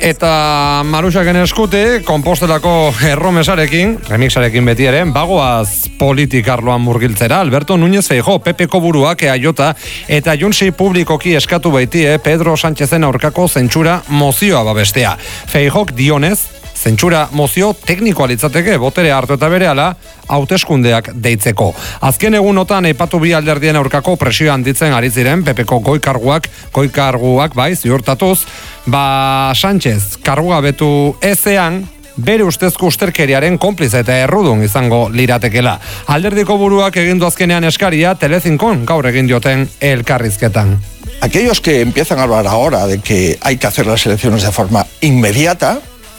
Eta Maruxaken eskuti, Kompostelako erromesarekin, remixarekin beti ere, bagoaz politikarloan murgiltzera, Alberto Núñez Feijóo, PPko buruak EAJ eta Junsi publikoki eskatu baitie Pedro Sánchezen aurkako zentsura mozioa babestea. Feijóok dionez, zentsura mozio teknikoa litzateke botere hartu eta berehala hauteskundeak deitzeko. Azken egunotan aipatu bi alderdien aurkako presio handitzen ari ziren PPko goikarguak bai ziurtatuz, Sánchez kargugabetu ezean bere ustezko usterkeriaren konplize eta errudun izango liratekela. Alderdiko buruak egindu azkenean eskaria Telecincon gaur egin dioten elkarrizketan. Aquellos que empiezan a hablar ahora de que hay que hacer las elecciones de forma inmediata,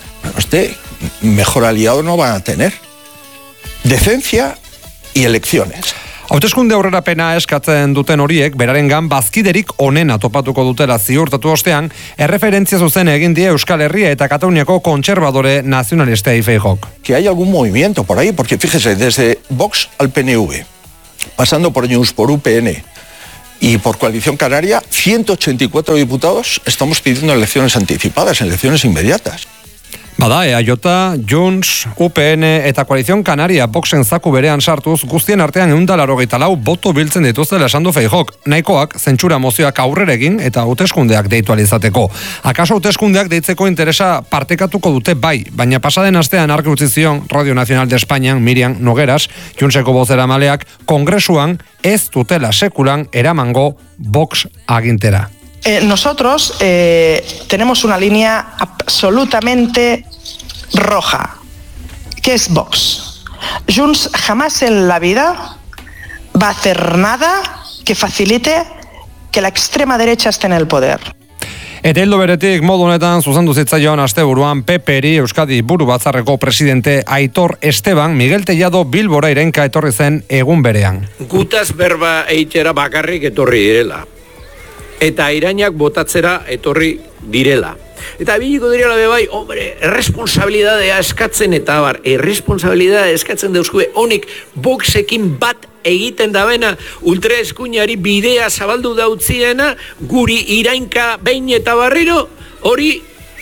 mejor aliado no van a tener. Decencia y elecciones. Hauteskunde aurrerapena eskatzen duten horiek, berarengan bazkiderik onena topatuko dutela ziurtatu ostean, erreferentzia zuzen egin die Euskal Herria eta Kataluniako kontserbadore nazionalistei Feijóok. Que hay algún movimiento por ahí, porque fíjese, desde Vox al PNV, pasando por Junts, por UPN y por Coalición Canaria, 184 diputados estamos pidiendo elecciones anticipadas, elecciones inmediatas. Bada, EAJ, Junts, UPN eta Coalición Canaria Voxen zaku berean sartuz, guztien artean 184 boto biltzen dituztela esan du Feijóok, nahikoak zentsura mozioak aurrera egin eta hauteskundeak deitu alizateko. Akaso hauteskundeak deitzeko interesa partekatuko dute bai, baina pasaden astean argi utzi zion Radio Nacional de España, Miriam Nogueras, Juntseko bozeramaleak, kongresuan ez dutela sekulan eramango Vox agintera. Nosotros tenemos una línea absolutamente roja, que es Vox. Junts jamás en la vida va a hacer nada que facilite que la extrema derecha esté en el poder. Eta hildo beretik modu honetan zuzendu zitzaion asteburuan PPri Euskadi buru batzarreko presidente Aitor Esteban Miguel Tellado Bilbora irenka etorri zen egun berean. Gutaz berba eitera bakarrik etorri direla. Eta irainak botatzera etorri direla. Eta biliko direla bai, erresponsabilidadea eskatzen eta erresponsabilidadea eskatzen dauzkue honik Voxekin bat egiten dabena ultraeskuinari bidea zabaldu dautziena guri irainka behin eta barriro hori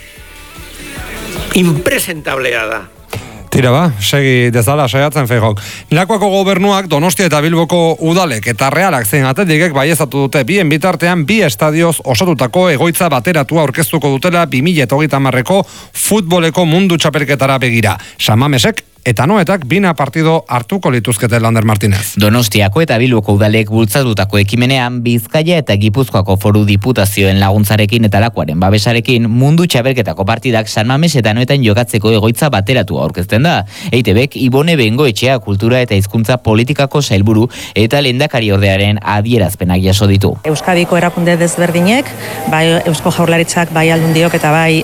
impresentablea da. Tira ba, segi dezala saiatzen Feijóok. Lakuako gobernuak Donostia eta Bilboko udalek eta Realak zein Atletikek baieztatu dute bien bitartean bi estadioz osatutako egoitza bateratua aurkeztuko dutela 2030ko futboleko mundu txapelketara begira. San Mamesek eta Noetak bina partido hartuko lituzkete Lander Martínez. Donostiako eta Bilboko udalek bultzatutako ekimenean Bizkaia eta Gipuzkoako foru diputazioen laguntzarekin eta Lakuaren babesarekin mundu txapelketako partidak San Mames eta Noetan jokatzeko egoitza bateratua aurkezten da. EITBek Ibone Bengoetxea kultura eta hizkuntza politikako sailburu eta lehendakari ordearen adierazpenak jaso ditu. Euskadiko erakunde desberdinek, bai Eusko Jaurlaritzak, bai Aldundiok eta bai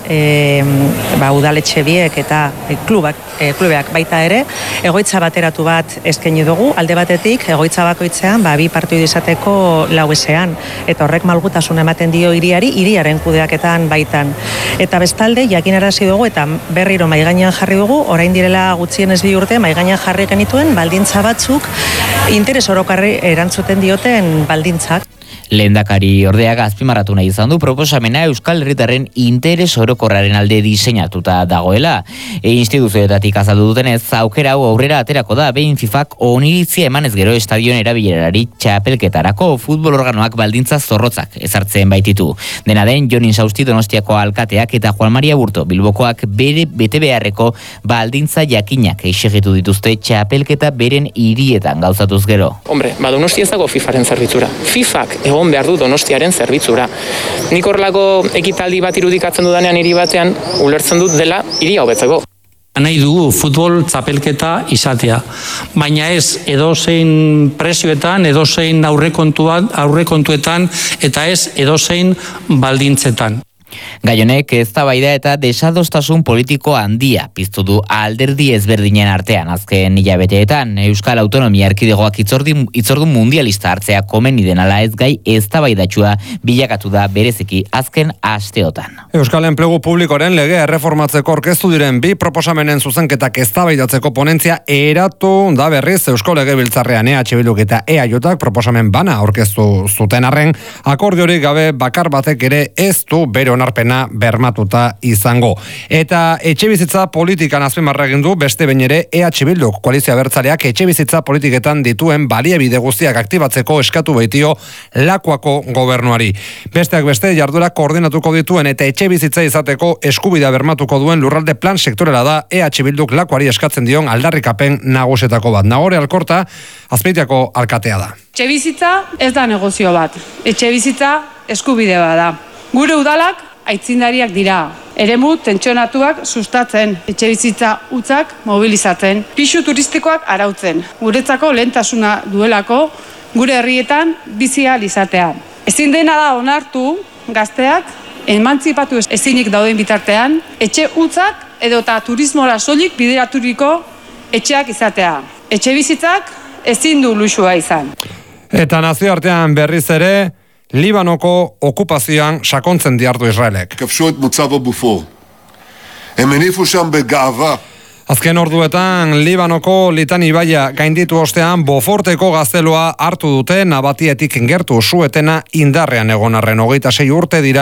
udaletxe biek eta klubeak baita ere, egoitza bateratu bat eskaini dugu, alde batetik egoitza bakoitzean bi partidu izateko lauesean, eta horrek malgutasun ematen dio hiriaren kudeaketan baitan. Eta bestalde, jakinarazi dugu eta berriro maigainean jarri dugu, orain direla gutxienez 2 urte maigainean jarri genituen baldintza batzuk interes orokarri erantzuten dioten baldintzak. Lehendakari ordeak azpimarratu nahi izan du proposamena Euskal Herritarren interes orokorraren alde diseinatuta dagoela. Instituzioetatik azaldu dutenez, aukera hau aurrera aterako da behin FIFAk oniritzia emanez gero estadion erabilerari txapelketarako futbol organoak baldintza zorrotzak ezartzen baititu. Dena den, Jon Insausti Donostiako alkateak eta Juan Maria Burto Bilbokoak bere bete beharreko baldintza jakinak exigitu dituzte txapelketa beren hirietan gauzatuz gero. Donostia ez dago FIFaren zerbitzura. FIFak egon behar du Donostiaren zerbitzura. Nik horrelako ekitaldi bat irudikatzen dudanean hiri batean, ulertzen dut dela hiria hobetzeko. Nahi dugu futbol txapelketa izatea, baina ez edozein presioetan, edozein aurrekontuetan eta ez edozein baldintzetan. Gaionek eztabaida eta desadostasun politiko handia piztu du alderdi ezberdinen artean azken hilabeteetan. Euskal Autonomia Erkidegoak hitzordun mundialista hartzea komeni den ala ez gai eztabaidatsua bilakatu da bereziki azken asteotan. Euskal Enplegu Publikoren legea erreformatzeko aurkeztu diren bi proposamenen zuzenketak eztabaidatzeko ponentzia eratu da berriz Eusko Legebiltzarrean EH Bilduk eta EAJak proposamen bana aurkeztu zuten arren, akordiorik gabe bakar batek ere ez du bere onarpena bermatuta izango. Eta etxebizitza politikan azpimarra egin du beste behin ere EH Bilduk koalizio abertzaleak etxebizitza politiketan dituen baliabide guztiak aktibatzeko eskatu baitio Lakuako gobernuari. Besteak beste jarduera koordinatuko dituen eta etxebizitza izateko eskubidea bermatuko duen lurralde plan sektorala da EH Bilduk Lakuari eskatzen dion aldarrikapen nagusetako bat. Nagore Alkorta Azpeitiako alkatea da. Etxebizitza ez da negozio bat. Etxebizitza eskubide bat da. Gure udalak aitzindariak dira. Eremu tentsionatuak sustatzen, etxebizitza hutsak mobilizatzen, pisu turistikoak arautzen. Guretzako lehentasuna duelako gure herrietan bizi ahal izatea. Ezin dena da onartu gazteak emantzipatu ezinik dauden bitartean, etxe hutzak edota turismora soilik bideraturiko etxeak izatea. Etxebizitzak ezin du luxua izan. Eta nazioartean berriz ere, Libanoko okupazioan sakontzen dihardu Israelek. כבשו את מוצב הבופור. הם הניפו שם בגאווה. Azken orduetan, Libanoko Litani ibaia gainditu ostean Boforteko gazteloa hartu dute Nabatietik gertu suetena indarrean egon arren 26 urte dira